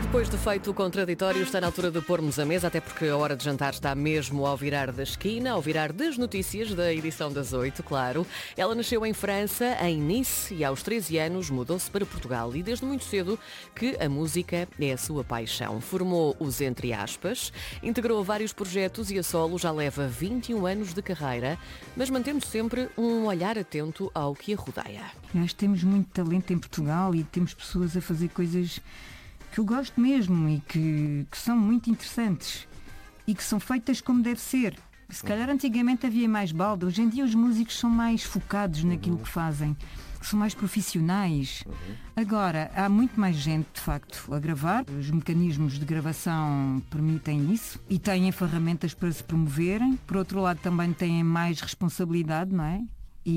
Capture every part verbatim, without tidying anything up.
Depois de feito o contraditório, está na altura de pormos a mesa, até porque a hora de jantar está mesmo ao virar da esquina, ao virar das notícias da edição das oito, claro. Ela nasceu em França, em Nice, e aos treze anos mudou-se para Portugal. E desde muito cedo que a música é a sua paixão. Formou os Entre Aspas, integrou vários projetos e a solo já leva vinte e um anos de carreira, mas mantendo sempre um olhar atento ao que a rodeia. Nós temos muito talento em Portugal e temos pessoas a fazer coisas que eu gosto mesmo e que, que são muito interessantes e que são feitas como deve ser. Se calhar antigamente havia mais balda, hoje em dia os músicos são mais focados naquilo que fazem, são mais profissionais. Agora, há muito mais gente, de facto, a gravar. Os mecanismos de gravação permitem isso e têm ferramentas para se promoverem. Por outro lado, também têm mais responsabilidade, não é?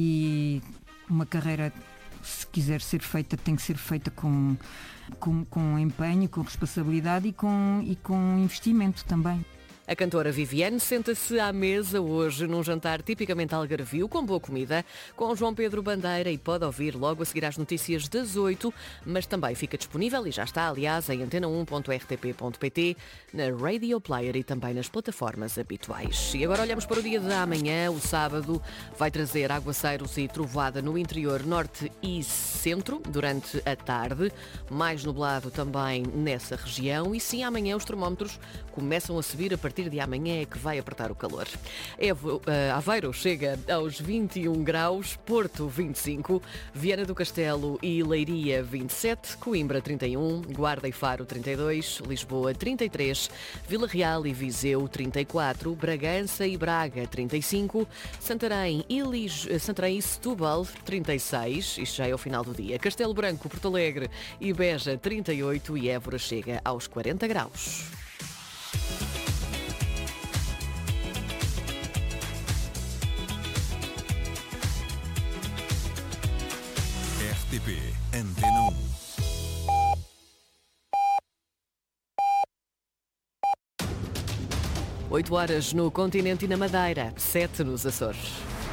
E uma carreira, se quiser ser feita, tem que ser feita com, com, com empenho, com responsabilidade e com, e com investimento também. A cantora Viviane senta-se à mesa hoje num jantar tipicamente algarvio, com boa comida, com João Pedro Bandeira, e pode ouvir logo a seguir às notícias das oito, mas também fica disponível e já está, aliás, em antena um ponto r t p ponto p t, na Radio Player e também nas plataformas habituais. E agora olhamos para o dia de amanhã. O sábado vai trazer aguaceiros e trovoada no interior norte e centro durante a tarde, mais nublado também nessa região, e sim, amanhã os termómetros começam a subir. A partir de amanhã é que vai apertar o calor. Evo, uh, Aveiro chega aos vinte e um graus, Porto vinte e cinco, Viana do Castelo e Leiria vinte e sete, Coimbra trinta e um, Guarda e Faro trinta e dois, Lisboa trinta e três, Vila Real e Viseu trinta e quatro, Bragança e Braga trinta e cinco, Santarém e, Lis... Santarém e Setúbal trinta e seis, isto já é o final do dia, Castelo Branco, Porto Alegre e Beja trinta e oito e Évora chega aos quarenta graus. R T P Antena um. oito horas no continente e na Madeira, sete nos Açores.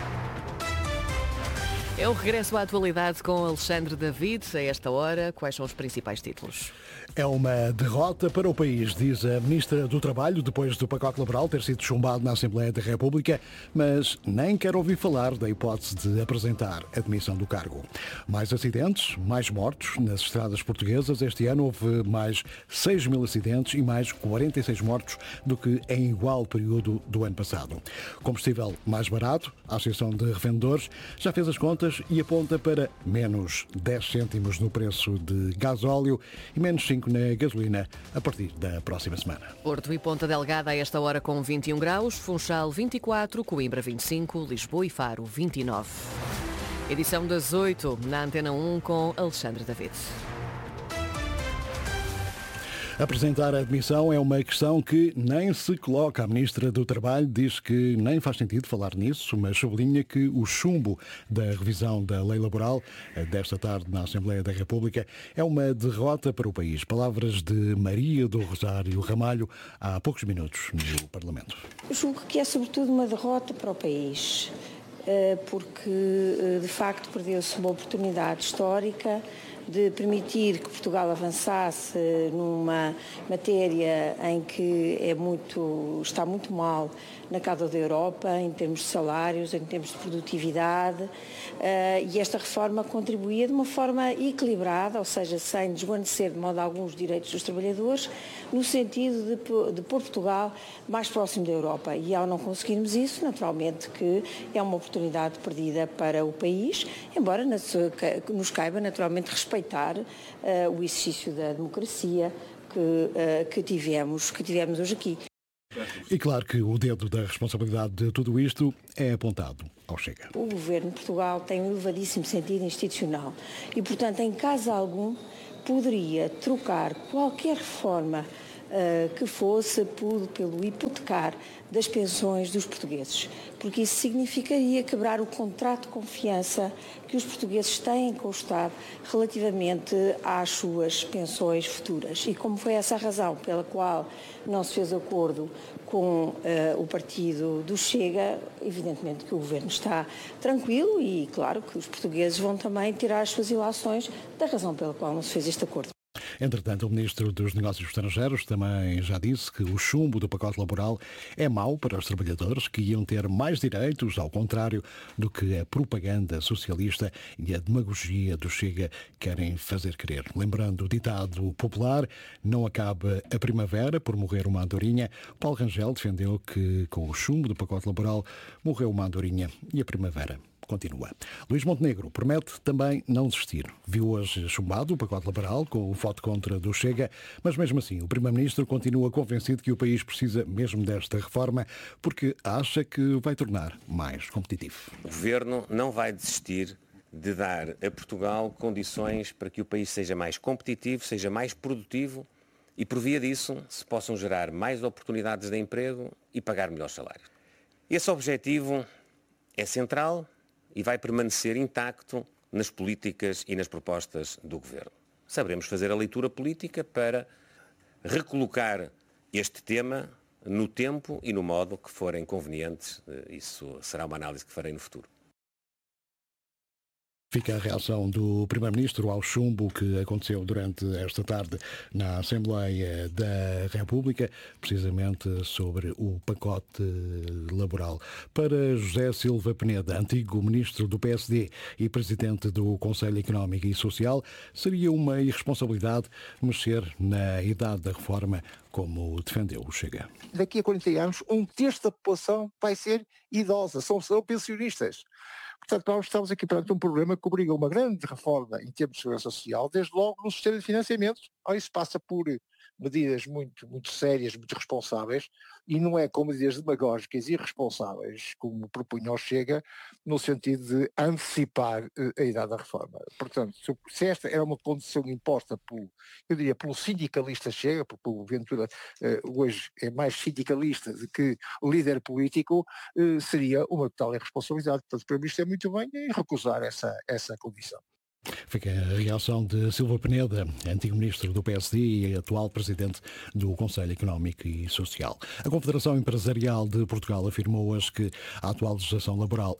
É o regresso à atualidade com Alexandre David. A esta hora, quais são os principais títulos? É uma derrota para o país, diz a Ministra do Trabalho, depois do pacote laboral ter sido chumbado na Assembleia da República, mas nem quer ouvir falar da hipótese de apresentar a demissão do cargo. Mais acidentes, mais mortos nas estradas portuguesas. Este ano houve mais seis mil acidentes e mais quarenta e seis mortos do que em igual período do ano passado. Combustível mais barato, a Associação de Revendedores já fez as contas e aponta para menos dez cêntimos no preço de gasóleo e menos cinco na gasolina a partir da próxima semana. Porto e Ponta Delgada a esta hora com vinte e um graus, Funchal vinte e quatro, Coimbra vinte e cinco, Lisboa e Faro vinte e nove. Edição das oito na Antena um com Alexandre David. Apresentar a admissão é uma questão que nem se coloca. A Ministra do Trabalho diz que nem faz sentido falar nisso, mas sublinha que o chumbo da revisão da lei laboral desta tarde na Assembleia da República é uma derrota para o país. Palavras de Maria do Rosário Ramalho há poucos minutos no Parlamento. Eu julgo que é sobretudo uma derrota para o país, porque de facto perdeu-se uma oportunidade histórica de permitir que Portugal avançasse numa matéria em que é muito, está muito mal na cauda da Europa, em termos de salários, em termos de produtividade, e esta reforma contribuía de uma forma equilibrada, ou seja, sem desguarnecer de modo algum os direitos dos trabalhadores, no sentido de, de pôr Portugal mais próximo da Europa. E ao não conseguirmos isso, naturalmente que é uma oportunidade perdida para o país, embora nos caiba naturalmente respeitar uh, o exercício da democracia que, uh, que, tivemos, que tivemos hoje aqui. E claro que o dedo da responsabilidade de tudo isto é apontado ao Chega. O Governo de Portugal tem um elevadíssimo sentido institucional e, portanto, em caso algum, poderia trocar qualquer reforma uh, que fosse por, pelo hipotecar das pensões dos portugueses, porque isso significaria quebrar o contrato de confiança que os portugueses têm com o Estado relativamente às suas pensões futuras. E como foi essa a razão pela qual não se fez acordo com uh, o partido do Chega, evidentemente que o Governo está tranquilo e claro que os portugueses vão também tirar as suas ilações da razão pela qual não se fez este acordo. Entretanto, o Ministro dos Negócios Estrangeiros também já disse que o chumbo do pacote laboral é mau para os trabalhadores, que iam ter mais direitos, ao contrário do que a propaganda socialista e a demagogia do Chega querem fazer crer. Lembrando o ditado popular, não acaba a primavera por morrer uma andorinha, Paulo Rangel defendeu que com o chumbo do pacote laboral morreu uma andorinha e a primavera continua. Luís Montenegro promete também não desistir. Viu hoje chumbado o pacote laboral com o voto contra do Chega, mas mesmo assim o Primeiro-Ministro continua convencido que o país precisa mesmo desta reforma porque acha que vai tornar mais competitivo. O Governo não vai desistir de dar a Portugal condições para que o país seja mais competitivo, seja mais produtivo e por via disso se possam gerar mais oportunidades de emprego e pagar melhores salários. Esse objetivo é central e vai permanecer intacto nas políticas e nas propostas do Governo. Saberemos fazer a leitura política para recolocar este tema no tempo e no modo que forem convenientes. Isso será uma análise que farei no futuro. Fica a reação do Primeiro-Ministro ao chumbo que aconteceu durante esta tarde na Assembleia da República, precisamente sobre o pacote laboral. Para José Silva Peneda, antigo Ministro do P S D e Presidente do Conselho Económico e Social, seria uma irresponsabilidade mexer na idade da reforma, como defendeu o Chega. Daqui a quarenta anos, um terço da população vai ser idosa, são, são pensionistas. Portanto, nós estamos aqui perante um problema que obriga a uma grande reforma em termos de segurança social, desde logo no sistema de financiamento. Isso passa por medidas muito, muito sérias, muito responsáveis, e não é com medidas demagógicas e irresponsáveis, como propunha o Chega, no sentido de antecipar a idade da reforma. Portanto, se esta era uma condição imposta pelo, eu diria, pelo sindicalista Chega, porque o Ventura hoje é mais sindicalista do que líder político, seria uma total irresponsabilidade. Portanto, para mim isto é muito bem em recusar essa, essa condição. Fica a reação de Silva Peneda, antigo Ministro do P S D e atual Presidente do Conselho Económico e Social. A Confederação Empresarial de Portugal afirmou hoje que a atual legislação laboral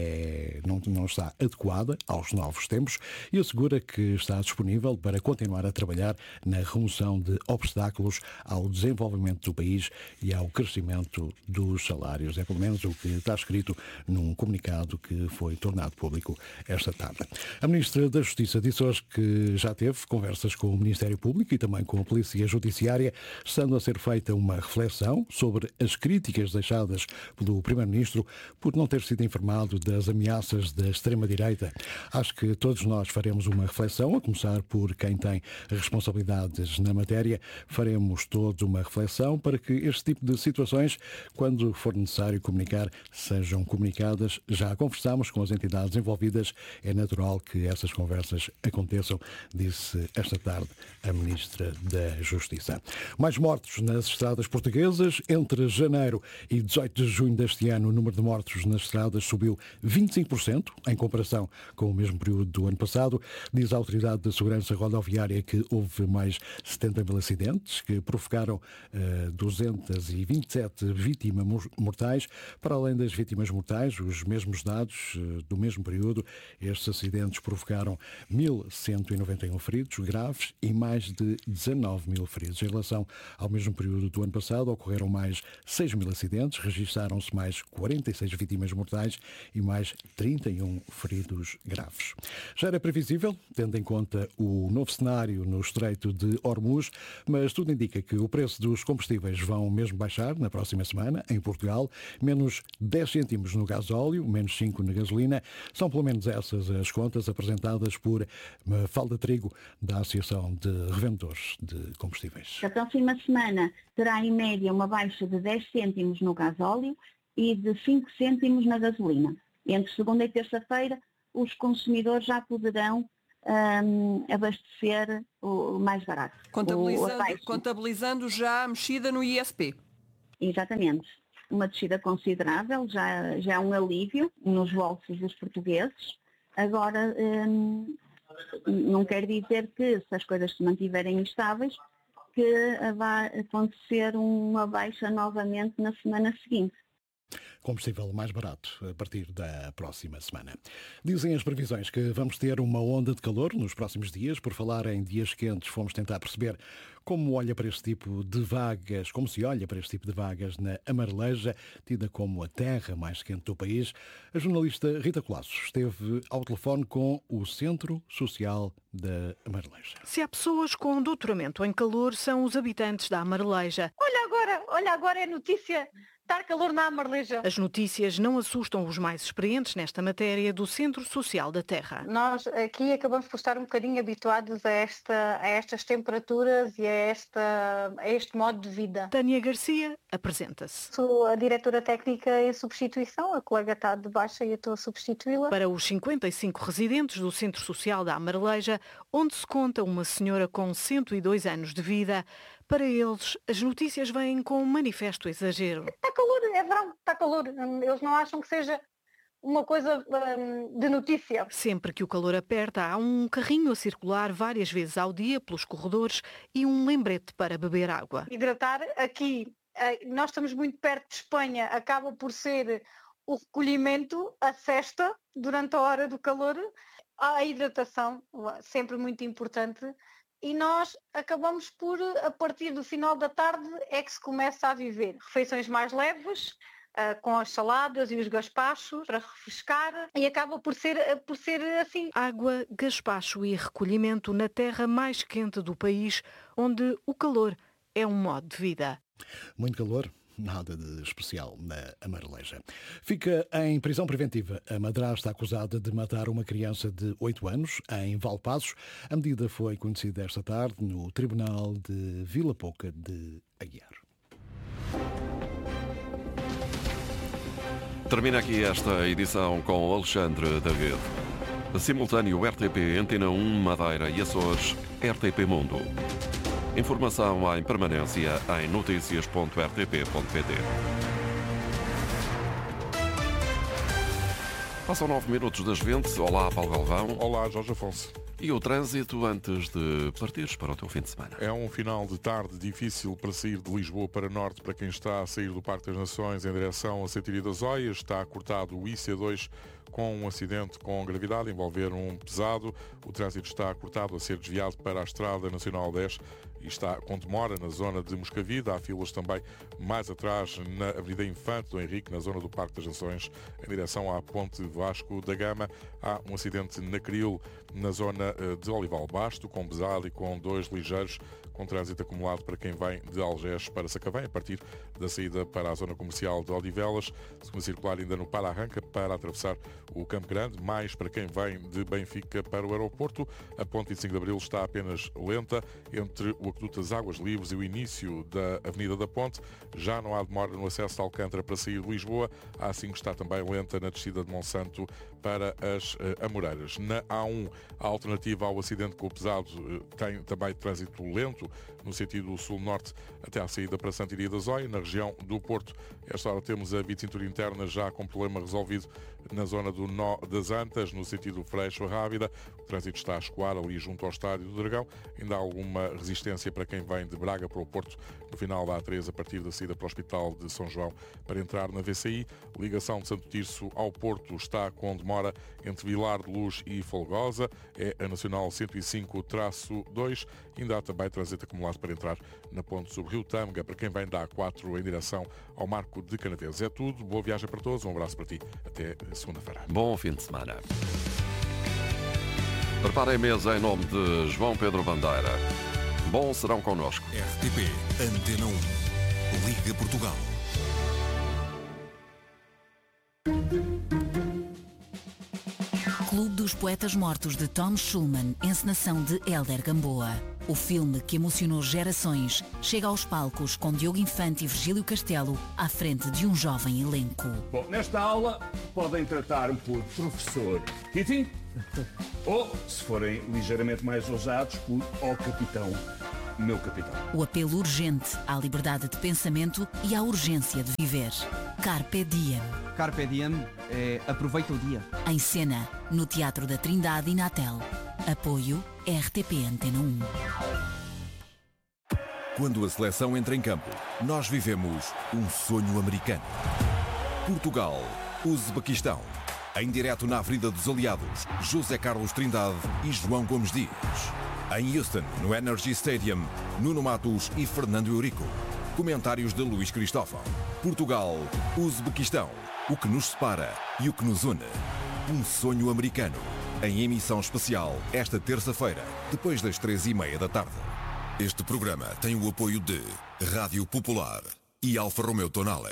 é, não, não está adequada aos novos tempos e assegura que está disponível para continuar a trabalhar na remoção de obstáculos ao desenvolvimento do país e ao crescimento dos salários. É pelo menos o que está escrito num comunicado que foi tornado público esta tarde. A Ministra da Justiça disse hoje que já teve conversas com o Ministério Público e também com a Polícia Judiciária, estando a ser feita uma reflexão sobre as críticas deixadas pelo Primeiro-Ministro por não ter sido informado das ameaças da extrema-direita. Acho que todos nós faremos uma reflexão, a começar por quem tem responsabilidades na matéria. Faremos todos uma reflexão para que este tipo de situações, quando for necessário comunicar, sejam comunicadas. Já conversámos com as entidades envolvidas, é natural que essas conversas aconteçam, disse esta tarde a Ministra da Justiça. Mais mortos nas estradas portuguesas. Entre janeiro e dezoito de junho deste ano, o número de mortos nas estradas subiu vinte e cinco por cento em comparação com o mesmo período do ano passado. Diz a Autoridade de Segurança Rodoviária que houve mais setenta mil acidentes que provocaram uh, duzentas e vinte e sete vítimas mortais. Para além das vítimas mortais, os mesmos dados uh, do mesmo período, estes acidentes provocaram mil cento e noventa e um feridos graves e mais de dezanove mil feridos. Em relação ao mesmo período do ano passado, ocorreram mais seis mil acidentes, registaram-se mais quarenta e seis vítimas mortais e mais trinta e um feridos graves. Já era previsível, tendo em conta o novo cenário no Estreito de Hormuz, mas tudo indica que o preço dos combustíveis vão mesmo baixar na próxima semana, em Portugal, menos dez cêntimos no gasóleo, menos cinco na gasolina. São pelo menos essas as contas apresentadas por Mafalda Trigo, da Associação de Revendedores de Combustíveis. A próxima semana terá em média uma baixa de dez cêntimos no gasóleo e de cinco cêntimos na gasolina. Entre segunda e terça-feira, os consumidores já poderão um, abastecer o mais barato. Contabilizando, o contabilizando já a mexida no I S P. Exatamente. Uma descida considerável, já, já é um alívio nos bolsos dos portugueses. Agora, hum, não quer dizer que, se as coisas se mantiverem estáveis, que vai acontecer uma baixa novamente na semana seguinte. Combustível mais barato a partir da próxima semana. Dizem as previsões que vamos ter uma onda de calor nos próximos dias. Por falar em dias quentes, fomos tentar perceber como olha para este tipo de vagas, como se olha para este tipo de vagas na Amareleja, tida como a terra mais quente do país. A jornalista Rita Colasso esteve ao telefone com o Centro Social da Amareleja. Se há pessoas com doutoramento em calor, são os habitantes da Amareleja. Olha agora, olha agora é notícia. Estar calor na Amareleja. As notícias não assustam os mais experientes nesta matéria do Centro Social da Terra. Nós aqui acabamos por estar um bocadinho habituados a, esta, a estas temperaturas e a, esta, a este modo de vida. Tânia Garcia apresenta-se. Sou a diretora técnica em substituição, a colega está de baixa e eu estou a substituí-la. Para os cinquenta e cinco residentes do Centro Social da Amareleja, onde se conta uma senhora com cento e dois anos de vida, para eles, as notícias vêm com um manifesto exagero. Está calor, é verão, está calor. Eles não acham que seja uma coisa hum, de notícia. Sempre que o calor aperta, há um carrinho a circular várias vezes ao dia pelos corredores e um lembrete para beber água. Hidratar aqui, nós estamos muito perto de Espanha, acaba por ser o recolhimento, a cesta, durante a hora do calor, a hidratação, sempre muito importante. E nós acabamos por, a partir do final da tarde, é que se começa a viver. Refeições mais leves, uh, com as saladas e os gaspachos, para refrescar, e acaba por ser, por ser assim. Água, gaspacho e recolhimento na terra mais quente do país, onde o calor é um modo de vida. Muito calor. Nada de especial na Amareleja. Fica em prisão preventiva a madrasta acusada de matar uma criança de oito anos em Valpassos. A medida foi conhecida esta tarde no Tribunal de Vila Pouca de Aguiar. Termina aqui esta edição com Alexandre David. Simultâneo R T P Antena um Madeira e Açores, R T P Mundo. Informação em permanência em notícias ponto r t p ponto p t. Passam nove minutos das vinte. Olá, Paulo Galvão. Olá, Jorge Afonso. E o trânsito antes de partires para o teu fim de semana? É um final de tarde difícil para sair de Lisboa para Norte para quem está a sair do Parque das Nações em direção a Sentiria das Oias. Está cortado o I C dois com um acidente com gravidade, envolver um pesado. O trânsito está cortado a ser desviado para a Estrada Nacional dez e está com demora na zona de Moscavide. Há filas também mais atrás na Avenida Infante do Henrique, na zona do Parque das Nações, em direção à Ponte Vasco da Gama. Há um acidente na Cril, na zona de Olival Basto, com pesado e com dois ligeiros, com trânsito acumulado para quem vem de Algés para Sacavém, a partir da saída para a zona comercial de Odivelas. Segunda circular ainda no Para-Arranca, para atravessar o Campo Grande, mais para quem vem de Benfica para o aeroporto. A ponte vinte e cinco de Abril está apenas lenta entre o Aqueduto das Águas Livres e o início da Avenida da Ponte. Já não há demora no acesso de Alcântara para sair de Lisboa. A A cinco está também lenta na descida de Monsanto para as uh, Amoreiras. Na A um, a alternativa ao acidente com o pesado uh, tem também trânsito lento no sentido sul-norte até à saída para Santa Iria da Zóia. Na região do Porto, esta hora temos a via cintura interna já com problema resolvido na zona do Nó das Antas, no sentido Freixo-Rábida. O trânsito está a escoar ali junto ao Estádio do Dragão. Ainda há alguma resistência para quem vem de Braga para o Porto no final da A três, a partir da saída para o Hospital de São João para entrar na V C I. Ligação de Santo Tirso ao Porto está com demora entre Vilar de Luz e Folgosa. É a Nacional cento e cinco traço dois. Ainda há também trânsito acumulado para entrar na ponte sobre Rio Tâmega, para quem vem da A quatro em direção ao Marco de Canaveses. É tudo. Boa viagem para todos. Um abraço para ti. Até segunda-feira. Bom fim de semana. Preparem a mesa em nome de João Pedro Bandeira. Bom serão connosco. R T P Antena um. Liga Portugal. Clube dos Poetas Mortos de Tom Schulman, encenação de Hélder Gamboa. O filme que emocionou gerações chega aos palcos com Diogo Infante e Virgílio Castelo à frente de um jovem elenco. Bom, nesta aula podem tratar-me por professor Kitty ou, se forem ligeiramente mais ousados, por ó capitão, meu capitão. O apelo urgente à liberdade de pensamento e à urgência de viver. Carpe Diem. Carpe Diem é aproveita o dia. Em cena, no Teatro da Trindade e na Tel. Apoio R T P Antena um. Quando a seleção entra em campo, nós vivemos um sonho americano. Portugal, Uzbequistão. Em direto na Avenida dos Aliados, José Carlos Trindade e João Gomes Dias. Em Houston, no Energy Stadium, Nuno Matos e Fernando Eurico. Comentários de Luís Cristóvão. Portugal, Uzbequistão. O que nos separa e o que nos une. Um sonho americano. Em emissão especial, esta terça-feira, depois das três e meia da tarde. Este programa tem o apoio de Rádio Popular e Alfa Romeo Tonale.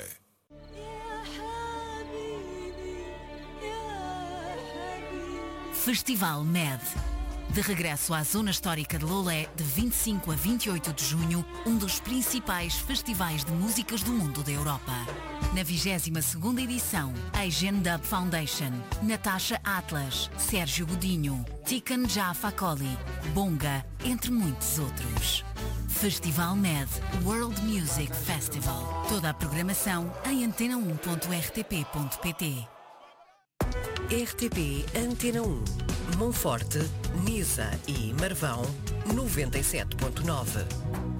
Festival M E D. De regresso à Zona Histórica de Lolé, de vinte e cinco a vinte e oito de junho, um dos principais festivais de músicas do mundo da Europa. Na vigésima segunda edição, Asian Dub Foundation, Natasha Atlas, Sérgio Godinho, Tikan Jah Fakoly, Bonga, entre muitos outros. Festival M E D World Music Festival. Toda a programação em antena um ponto r t p ponto p t. R T P Antena um, Monforte, Nisa e Marvão, noventa e sete ponto nove.